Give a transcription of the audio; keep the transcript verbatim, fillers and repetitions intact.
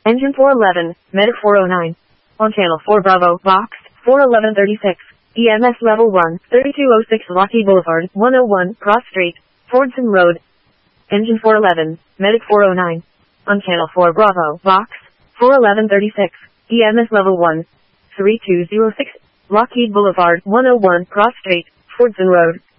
Engine four eleven, Medic four oh nine. On channel four Bravo, box, four eleven thirty-six. E M S level one, thirty-two oh six Lockheed Boulevard, one oh one, Cross Street, Fordson Road. Engine four eleven, Medic four oh nine. On channel four Bravo, box, four eleven thirty-six. E M S level one, thirty-two oh six, Lockheed Boulevard, one oh one, Cross Street, Fordson Road.